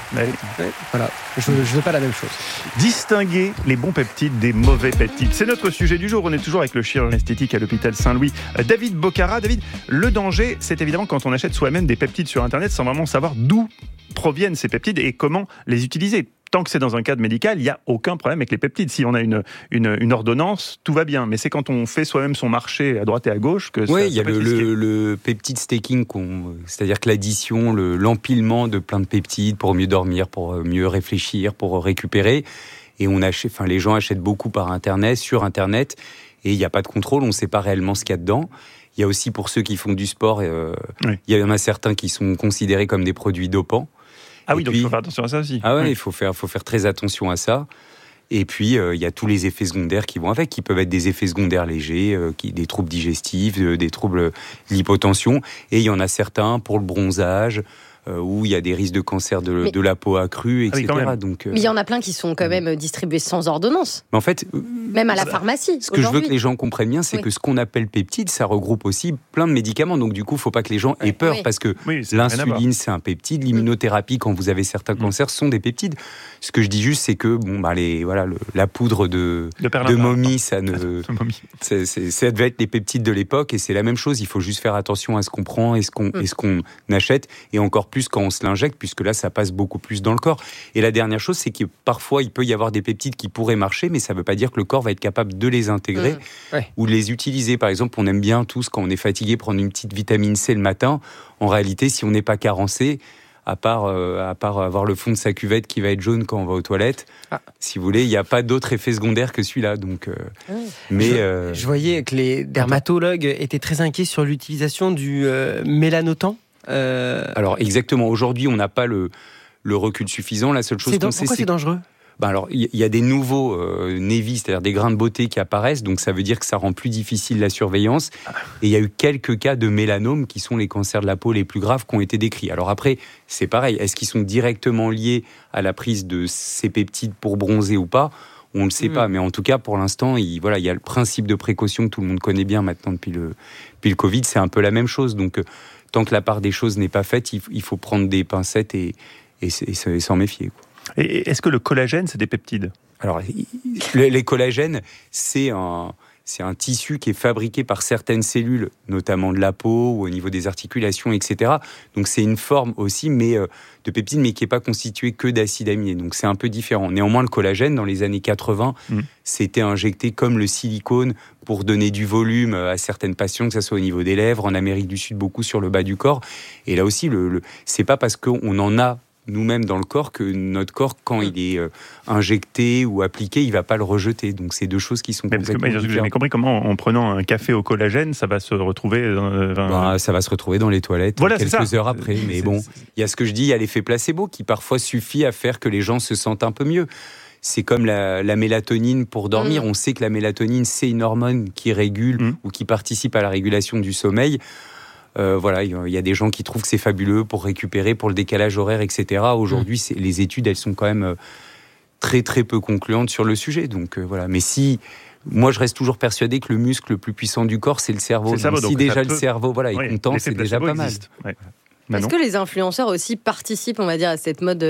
Ouais. Ouais, voilà, je veux pas la même chose. Distinguer les bons peptides des mauvais peptides. C'est notre sujet du jour. On est toujours avec le chirurgien esthétique à l'hôpital Saint-Louis, David Bocara. David, le danger, c'est évidemment quand on achète soi-même des peptides sur Internet sans vraiment savoir d'où proviennent ces peptides et comment les utiliser. Tant que c'est dans un cadre médical, il n'y a aucun problème avec les peptides. Si on a une ordonnance, tout va bien. Mais c'est quand on fait soi-même son marché à droite et à gauche que il y a le peptide staking, c'est-à-dire que l'addition, l'empilement de plein de peptides pour mieux dormir, pour mieux réfléchir, pour récupérer. Et les gens achètent beaucoup par Internet, sur Internet, et il n'y a pas de contrôle, on ne sait pas réellement ce qu'il y a dedans. Il y a aussi pour ceux qui font du sport, il y en a certains qui sont considérés comme des produits dopants. Ah oui, donc il faut faire attention à ça aussi. Ah ouais, il faut faire très attention à ça. Et puis, il y a tous les effets secondaires qui vont avec, qui peuvent être des effets secondaires légers, des troubles digestifs, des troubles de l'hypotension. Et il y en a certains pour le bronzage, où il y a des risques de cancer de la peau accrue, etc. Donc, mais il y en a plein qui sont quand même distribués sans ordonnance. Mais en fait, même à la pharmacie. Ce que je veux que les gens comprennent bien, c'est que ce qu'on appelle peptide, ça regroupe aussi plein de médicaments. Donc du coup, il ne faut pas que les gens aient peur, parce que l'insuline, c'est un peptide. L'immunothérapie, quand vous avez certains cancers, sont des peptides. Ce que je dis juste, c'est que la poudre de momie, ça devait être les peptides de l'époque, et c'est la même chose. Il faut juste faire attention à ce qu'on prend et ce qu'on achète, et encore plus quand on se l'injecte, puisque là, ça passe beaucoup plus dans le corps. Et la dernière chose, c'est que parfois, il peut y avoir des peptides qui pourraient marcher, mais ça ne veut pas dire que le corps va être capable de les intégrer ou de les utiliser. Par exemple, on aime bien tous, quand on est fatigué, prendre une petite vitamine C le matin. En réalité, si on n'est pas carencé, à part avoir le fond de sa cuvette qui va être jaune quand on va aux toilettes, si vous voulez, il n'y a pas d'autre effet secondaire que celui-là. Donc, je voyais que les dermatologues étaient très inquiets sur l'utilisation du mélanotan. Alors exactement, aujourd'hui on n'a pas le recul suffisant. La seule chose qu'on sait, pourquoi c'est dangereux ? Alors il y a des nouveaux névis, c'est-à-dire des grains de beauté qui apparaissent, donc ça veut dire que ça rend plus difficile la surveillance. Et il y a eu quelques cas de mélanome qui sont les cancers de la peau les plus graves qui ont été décrits. Alors après, c'est pareil, est-ce qu'ils sont directement liés à la prise de ces peptides pour bronzer ou pas ? On ne le sait pas, mais en tout cas, pour l'instant, il y a le principe de précaution que tout le monde connaît bien maintenant depuis le Covid, c'est un peu la même chose. Donc, tant que la part des choses n'est pas faite, il faut prendre des pincettes et s'en méfier, quoi. Et est-ce que le collagène, c'est des peptides ? Alors, les collagènes, c'est un tissu qui est fabriqué par certaines cellules, notamment de la peau ou au niveau des articulations, etc. Donc, c'est une forme aussi de peptides, mais qui n'est pas constituée que d'acides aminés. Donc, c'est un peu différent. Néanmoins, le collagène, dans les années 80, c'était injecté comme le silicone pour donner du volume à certaines patients, que ce soit au niveau des lèvres, en Amérique du Sud, beaucoup sur le bas du corps. Et là aussi, c'est pas parce qu'on en a nous-mêmes dans le corps que notre corps, quand il est injecté ou appliqué, il ne va pas le rejeter. Donc, c'est deux choses qui sont complètement différentes. J'ai jamais compris comment, en prenant un café au collagène, ça va se retrouver... ça va se retrouver dans les toilettes quelques heures après. Mais bon, il y a ce que je dis, il y a l'effet placebo qui parfois suffit à faire que les gens se sentent un peu mieux. C'est comme la mélatonine pour dormir. On sait que la mélatonine, c'est une hormone qui régule ou qui participe à la régulation du sommeil. Il y a des gens qui trouvent que c'est fabuleux pour récupérer, pour le décalage horaire, etc. Aujourd'hui, les études, elles sont quand même très très peu concluantes sur le sujet. Donc mais moi je reste toujours persuadé que le muscle le plus puissant du corps, c'est le cerveau. Si déjà le cerveau est content, c'est déjà pas mal. Est-ce que les influenceurs aussi participent, on va dire, à cette mode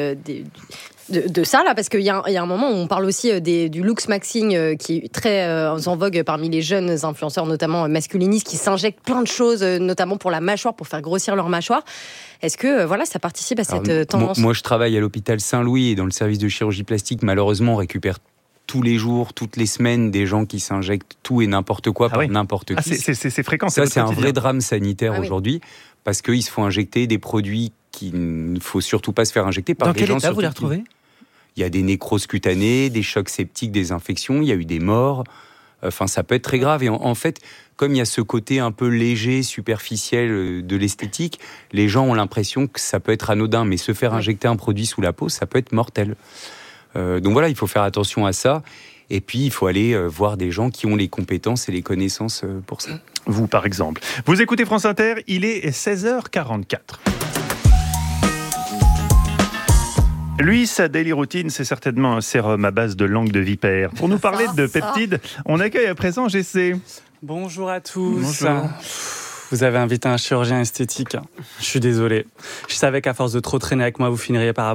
de ça là, parce qu'il y a un moment où on parle aussi du looksmaxing qui est très en vogue parmi les jeunes influenceurs, notamment masculinistes, qui s'injectent plein de choses, notamment pour la mâchoire, pour faire grossir leur mâchoire. Est-ce que ça participe à cette tendance ? Moi, je travaille à l'hôpital Saint-Louis et dans le service de chirurgie plastique. Malheureusement, on récupère tous les jours, toutes les semaines, des gens qui s'injectent tout et n'importe quoi par n'importe qui. C'est fréquent. Ça, c'est un vrai drame sanitaire aujourd'hui, parce qu'ils se font injecter des produits qu'il ne faut surtout pas se faire injecter par des gens. Dans quel état vous les retrouvez ? Il y a des nécroses cutanées, des chocs septiques, des infections, il y a eu des morts. Ça peut être très grave. Et en fait, comme il y a ce côté un peu léger, superficiel de l'esthétique, les gens ont l'impression que ça peut être anodin, mais se faire injecter un produit sous la peau, ça peut être mortel. Donc voilà, il faut faire attention à ça. Et puis, il faut aller voir des gens qui ont les compétences et les connaissances pour ça. Vous, par exemple. Vous écoutez France Inter, il est 16h44. Lui, sa daily routine, c'est certainement un sérum à base de langue de vipère. Pour nous parler de peptides, on accueille à présent GC. Bonjour à tous. Bonjour. Vous avez invité un chirurgien esthétique. Je suis désolé. Je savais qu'à force de trop traîner avec moi, vous finiriez par